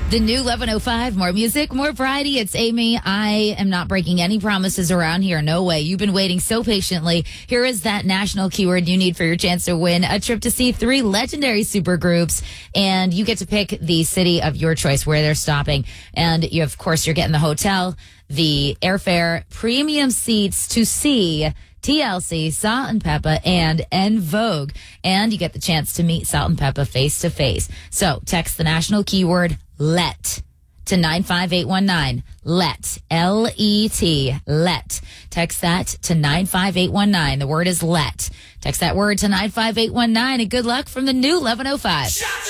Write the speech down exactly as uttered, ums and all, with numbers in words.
The new eleven oh five, more music, more variety. It's Amy. I am not breaking any promises around here. No way. You've been waiting so patiently. Here is that national keyword you need for your chance to win a trip to see three legendary supergroups. And you get to pick the city of your choice where they're stopping. And you, of course, you're getting the hotel, the airfare, premium seats to see T L C, Salt and Peppa, and En Vogue. And you get the chance to meet Salt and Peppa face to face. So text the national keyword LET to nine five eight one nine. LET. L E T. LET. Text that to nine five eight one nine. The word is LET. Text that word to nine five eight one nine, and good luck from the new eleven oh five.